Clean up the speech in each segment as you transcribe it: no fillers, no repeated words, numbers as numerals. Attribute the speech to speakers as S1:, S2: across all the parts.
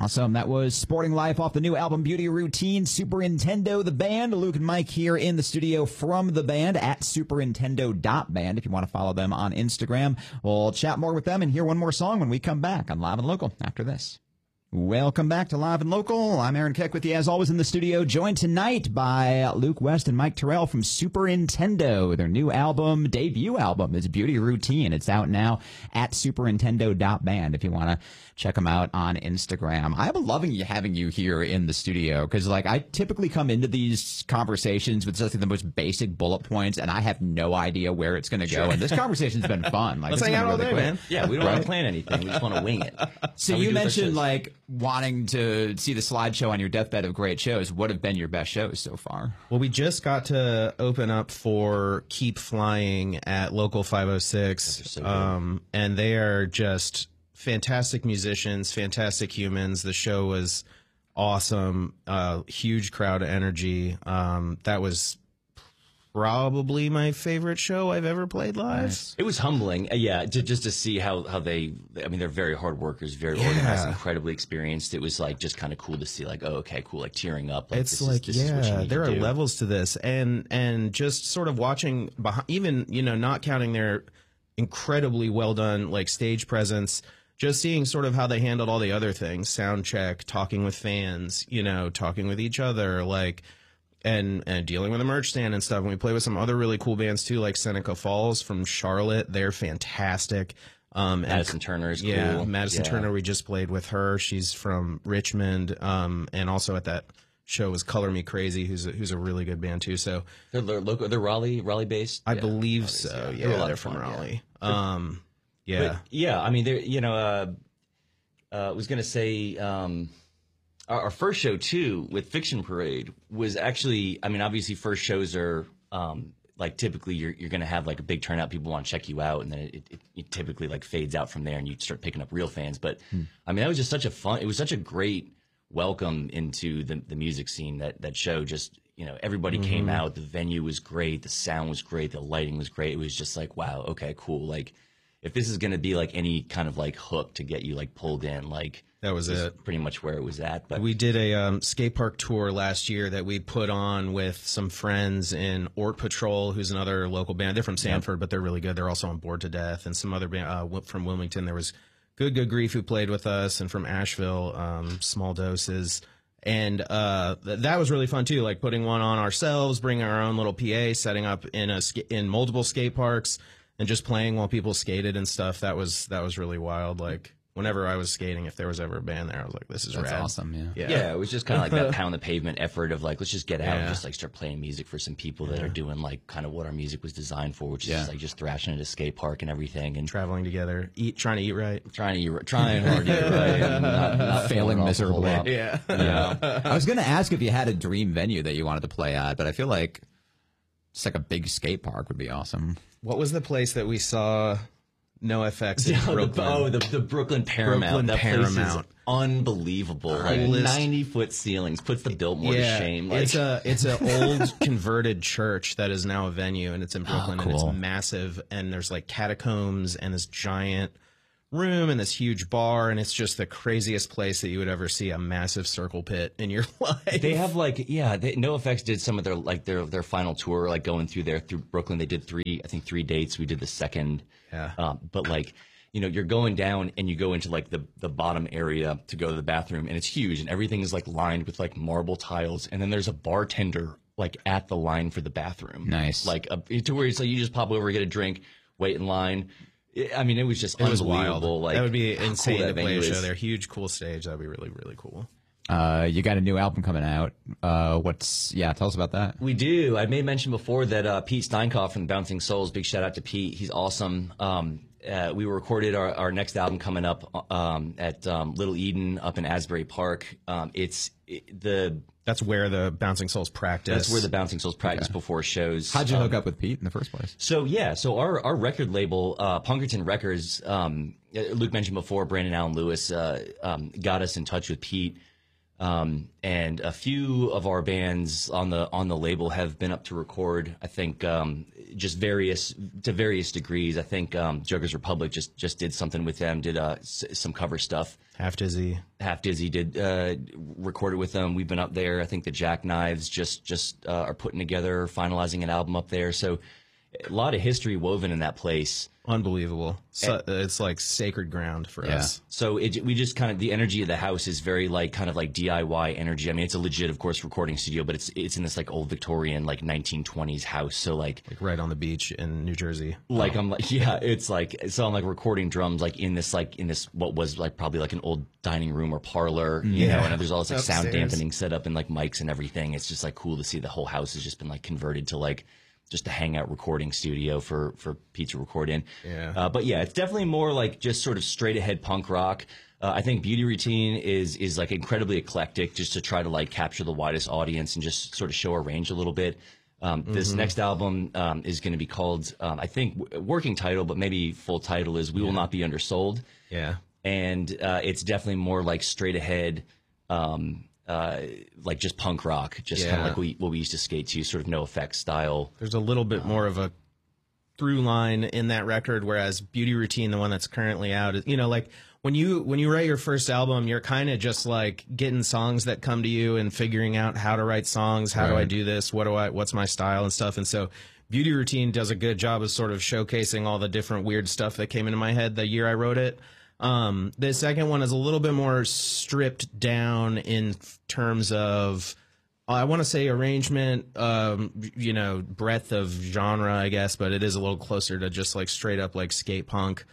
S1: Awesome. That was Sporting Life off the new album Beauty Routine. Super Nintendo, the band. Luke and Mike here in the studio from the band at supernintendo.band. If you want to follow them on Instagram, we'll chat more with them and hear one more song when we come back on Live and Local after this. Welcome back to Live and Local. I'm Aaron Keck with you as always in the studio, joined tonight by Luke West and Mike Terrell from Super Nintendo. Their new album, debut album, is Beauty Routine. It's out now at supernintendo.band if you want to check them out on Instagram. I'm loving having you here in the studio because, like, I typically come into these conversations with just the most basic bullet points, and I have no idea where it's going to go. And this conversation's been fun. Like,
S2: let's hang out all day, man.
S3: Yeah, we don't want to plan anything. We just want to wing it.
S1: So you mentioned, like, wanting to see the slideshow on your deathbed of great shows. What have been your best shows so far?
S2: Well, we just got to open up for Keep Flying at Local 506, so and they are just fantastic musicians, fantastic humans. The show was awesome, huge crowd energy. That was probably my favorite show I've ever played live.
S1: Nice.
S3: It was humbling, just to see how they. I mean, they're very hard workers, very organized, incredibly experienced. It was like just kind of cool to see, like, oh, okay, cool, like tearing up. Like,
S2: it's like, there are levels to this, and just sort of watching behind, even not counting their incredibly well done like stage presence. Just seeing sort of how they handled all the other things, sound check, talking with fans, talking with each other, like, and dealing with a merch stand and stuff. And we play with some other really cool bands too, like Seneca Falls from Charlotte. They're fantastic.
S3: Madison Turner is cool.
S2: Yeah, Madison Turner, we just played with her. She's from Richmond. And also at that show was Color Me Crazy, who's a really good band too. So
S3: they're local. They're Raleigh based.
S2: I believe so. Yeah, they're from Raleigh. Yeah.
S3: But, yeah, I mean, I was going to say our first show, too, with Fiction Parade was actually, I mean, obviously first shows are, like, typically you're going to have, like, a big turnout. People want to check you out, and then it typically, like, fades out from there, and you start picking up real fans. But, I mean, that was just it was such a great welcome into the music scene, that show. Just, everybody came out. The venue was great. The sound was great. The lighting was great. It was just like, wow, okay, cool. Like, if this is going to be like any kind of like hook to get you like pulled in, like
S2: that was it.
S3: Pretty much where it was at. But
S2: we did a skate park tour last year that we put on with some friends in Ort Patrol, who's another local band. They're from Sanford, but they're really good. They're also on Bored to Death, and some other band from Wilmington. There was Good Grief who played with us, and from Asheville, Small Doses. And that was really fun too, like putting one on ourselves, bringing our own little PA, setting up in multiple skate parks. And just playing while people skated and stuff, that was really wild. Like, whenever I was skating, if there was ever a band there, I was like, this is rad.
S1: That's awesome,
S3: yeah. It was just kind of like that pound the pavement effort of like, let's just get out and just like start playing music for some people that are doing like kind of what our music was designed for, which is just, like just thrashing at a skate park and everything, and
S2: traveling together, trying to eat right,
S3: trying hard to eat right, and not
S1: failing miserably.
S2: Yeah.
S1: I was going to ask if you had a dream venue that you wanted to play at, but I feel like just like a big skate park would be awesome.
S2: What was the place that we saw NoFX in Brooklyn?
S3: The Brooklyn Paramount. That place is unbelievable. Like 90-foot ceilings, puts the Biltmore to shame. Like,
S2: it's an old converted church that is now a venue, and it's in Brooklyn, and it's massive. And there's like catacombs and this giant room and this huge bar, and it's just the craziest place that you would ever see a massive circle pit in your life.
S3: They have like, NoFX did some of their final tour, like going through Brooklyn. They did 3 dates. We did the second.
S2: Yeah.
S3: But like, you're going down and you go into like the bottom area to go to the bathroom, and it's huge, and everything is like lined with like marble tiles, and then there's a bartender like at the line for the bathroom.
S1: Nice.
S3: Like to where it's like you just pop over, get a drink, wait in line. I mean, it was just unbelievable.
S2: Like, that would be insane to play a show there. Huge, cool stage. That'd be really, really cool.
S1: You got a new album coming out. Tell us about that.
S3: We do. I made mention before that Pete Steinkoff from Bouncing Souls, big shout out to Pete. He's awesome. We recorded our next album coming up at Little Eden up in Asbury Park.
S2: That's where the Bouncing Souls practice.
S3: That's where the Bouncing Souls practice before shows.
S1: How'd you hook up with Pete in the first place?
S3: So our record label, Punkerton Records, Luke mentioned before, Brandon Allen Lewis got us in touch with Pete. And a few of our bands on the label have been up to record. I think just various degrees. I think Joker's Republic just did something with them. Did some cover stuff.
S2: Half Dizzy
S3: did recorded with them. We've been up there. I think the Jackknives just are putting together, finalizing an album up there. So a lot of history woven in that place.
S2: Unbelievable. So, it's like sacred ground for us.
S3: So we just kind of, the energy of the house is very like kind of like DIY energy. I mean, it's a legit, of course, recording studio, but it's in this like old Victorian, like 1920s house. So like
S2: right on the beach in New Jersey.
S3: Like I'm like, yeah, it's like, so I'm like recording drums like in this what was like probably like an old dining room or parlor, you know, and there's all this like sound dampening set up and like mics and everything. It's just like cool to see the whole house has just been like converted to like just a hangout recording studio for Pete to record in.
S2: Yeah.
S3: But yeah, it's definitely more like just sort of straight ahead punk rock. I think Beauty Routine is like incredibly eclectic, just to try to like capture the widest audience and just sort of show our range a little bit. This next album is going to be called, I think, working title, but maybe full title is We Will Not Be Undersold.
S2: Yeah.
S3: And it's definitely more like straight ahead, like just punk rock, just kind of like what we used to skate to, sort of No Effects style.
S2: There's a little bit more of a through line in that record, whereas Beauty Routine, the one that's currently out, is, you know, like when you write your first album, you're kind of just like getting songs that come to you and figuring out how to write songs, how do I do this, what's my style and stuff. And so Beauty Routine does a good job of sort of showcasing all the different weird stuff that came into my head the year I wrote it. The second one is a little bit more stripped down in terms of, I want to say arrangement, you know, breadth of genre, I guess, but it is a little closer to just like straight up like skate punk.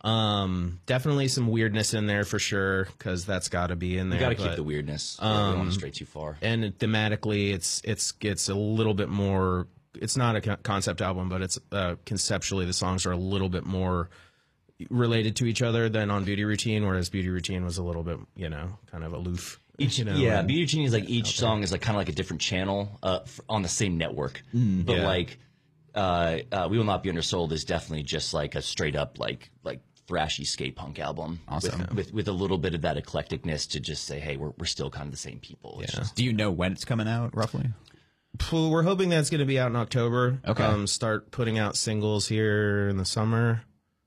S2: Definitely some weirdness in there for sure, because that's got to be in there.
S3: You got to keep the weirdness. We don't want to stray too far.
S2: And thematically, it's a little bit more. It's not a concept album, but it's conceptually the songs are a little bit more related to each other than on Beauty Routine, whereas Beauty Routine was a little bit, you know, kind of aloof.
S3: Beauty Routine is like each song is like kind of like a different channel on the same network. But like We Will Not Be Undersold is definitely just like a straight up like thrashy skate punk album.
S1: Awesome.
S3: With a little bit of that eclecticness to just say, hey, we're still kind of the same people. It's just,
S1: Do you know when it's coming out roughly?
S2: We're hoping that's going to be out in October.
S1: Okay.
S2: Start putting out singles here in the summer.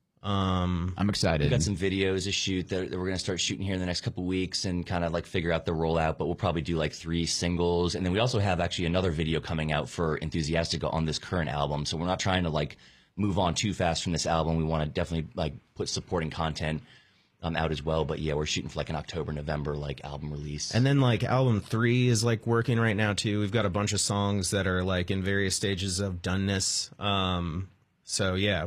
S1: I'm excited.
S3: we've got some videos to shoot that we're going to start shooting here in the next couple weeks and kind of like figure out the rollout, but we'll probably do like 3 singles. And then we also have actually another video coming out for Enthusiastica on this current album. So we're not trying to like move on too fast from this album. We want to definitely like put supporting content out as well. But yeah, we're shooting for like an October, November like album release.
S2: And then like album 3 is like working right now too. We've got a bunch of songs that are like in various stages of doneness. So yeah,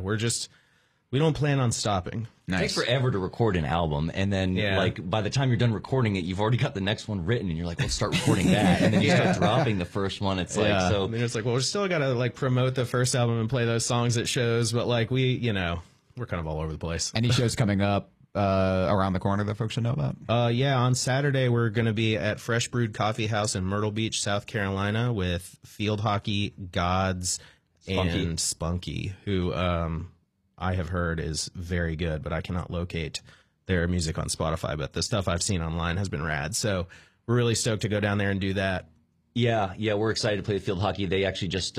S2: we don't plan on stopping.
S3: It takes forever to record an album, and then like by the time you're done recording it, you've already got the next one written, and you're like, let's start recording that, and then you start dropping the first one. It's like, so
S2: I mean, it's like, well, we're still gotta like promote the first album and play those songs at shows, but like we're kind of all over the place.
S1: Any shows coming up around the corner that folks should know about?
S2: Yeah, on Saturday we're going to be at Fresh Brewed Coffee House in Myrtle Beach, South Carolina, with Field Hockey Gods and Spunky, who I have heard is very good, but I cannot locate their music on Spotify. But the stuff I've seen online has been rad. So we're really stoked to go down there and do that.
S3: Yeah, we're excited to play Field Hockey. They actually just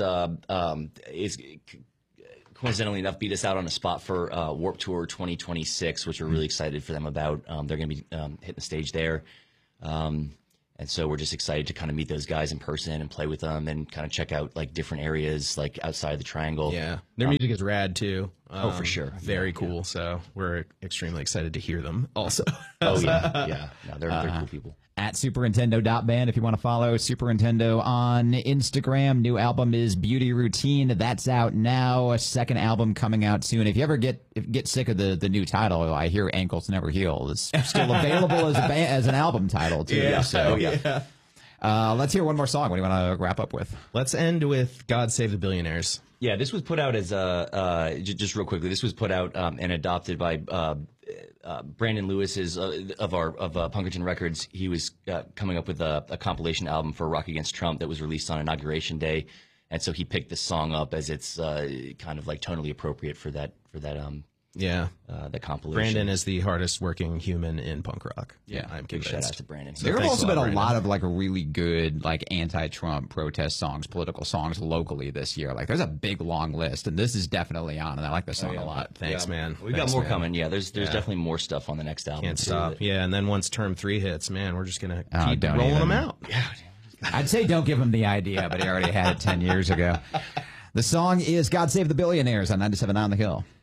S3: coincidentally enough beat us out on a spot for Warped Tour 2026, which we're really excited for them about. They're going to be hitting the stage there. And so we're just excited to kind of meet those guys in person and play with them and kind of check out like different areas like outside the triangle.
S2: Yeah, their music is rad too.
S3: Oh, for sure.
S2: Very cool. So we're extremely excited to hear them also.
S3: Oh, yeah. No, they're cool people.
S1: At SuperNintendo.band if you want to follow Super Nintendo on Instagram. New album is Beauty Routine. That's out now. A second album coming out soon. If you ever get sick of the new title, I Hear Ankles Never Heal. It's still available as an album title too.
S2: Yeah.
S1: So
S2: yeah.
S1: Let's hear one more song. What do you want to wrap up with?
S2: Let's end with God Save the Billionaires.
S3: Yeah, this was put out as just real quickly. This was put out and adopted by Brandon Lewis's of Punkerton Records. He was coming up with a compilation album for Rock Against Trump that was released on Inauguration Day, and so he picked this song up as it's kind of like tonally appropriate for that
S2: Yeah.
S3: The compilation.
S2: Brandon is the hardest working human in punk rock.
S3: Yeah,
S2: I'm
S3: big
S2: convinced.
S3: shout out to Brandon.
S1: There have
S2: thanks
S1: also
S2: a lot,
S1: been a
S2: Brandon.
S1: lot of like really good like anti-Trump protest songs, political songs locally this year. Like there's a big long list, and this is definitely on. And I like this song a lot.
S2: Thanks, man.
S3: We got
S2: Thanks,
S3: more
S2: man.
S3: coming. Yeah, there's definitely more stuff on the next album.
S2: Can't
S3: too,
S2: stop.
S3: that-
S2: Yeah, and then once term 3 hits, man, we're just gonna
S1: Oh,
S2: keep
S1: don't
S2: rolling
S1: even.
S2: them out.
S1: I'd say don't give him the idea, but he already had it 10 years ago. The song is God Save the Billionaires on 97.9 The Hill.